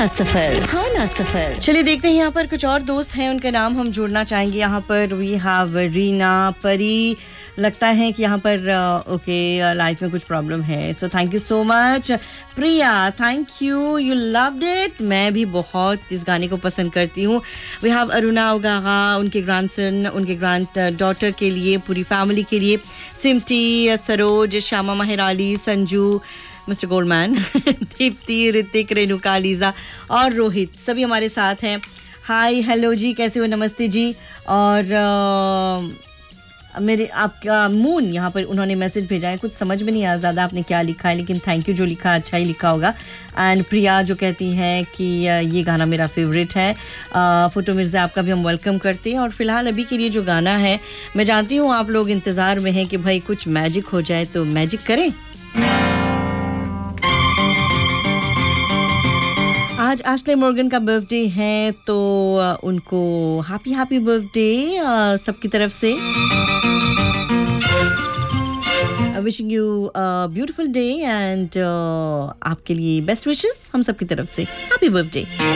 सुहाना सफर। चलिए देखते हैं यहाँ पर कुछ और दोस्त हैं, उनका नाम हम जोड़ना चाहेंगे। यहाँ पर वी हैव रीना, परी, लगता है कि यहाँ पर ओके लाइफ में कुछ प्रॉब्लम है। So thank you so much Priya, thank you, you loved it. मैं भी बहुत इस गाने को पसंद करती हूँ। वी हैव अरुणा उगागा, उनके ग्रैंडसन, उनके ग्रैंड डॉटर के लिए, पूरी फैमिली के लिए, सिमटी, Saroj, Shyama महराली, Sanju, mister Goldman, Deepti, Hrithik, Renuka, Lisa और रोहित सभी हमारे साथ हैं। हाय हेलो जी, कैसे हो? नमस्ते जी। और मेरे आपका मून यहाँ पर उन्होंने मैसेज भेजा है, कुछ समझ में नहीं आया ज़्यादा आपने क्या लिखा है, लेकिन थैंक यू, जो लिखा अच्छा ही लिखा होगा। एंड प्रिया जो कहती हैं कि ये गाना मेरा फेवरेट है। फोटो मिर्ज़ा, आपका भी हम वेलकम करते हैं। और फिलहाल अभी के लिए जो गाना है, मैं जानती हूँ आप लोग इंतज़ार में हैं कि भाई कुछ मैजिक हो जाए, तो मैजिक करें। आज आश्ले मॉर्गन का बर्थडे है, तो उनको हैप्पी हैप्पी बर्थडे सबकी तरफ से। Wishing you beautiful day and आपके लिए बेस्ट विशेस हम सबकी तरफ से। Happy birthday.